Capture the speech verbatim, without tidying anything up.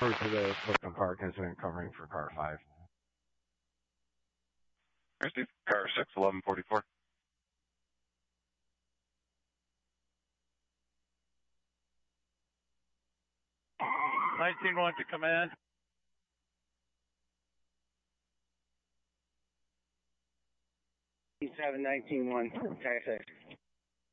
to the Brooklyn Park incident covering for car five. Steve, car six, eleven forty-four. nineteen one to command. seven nineteen one, taxi.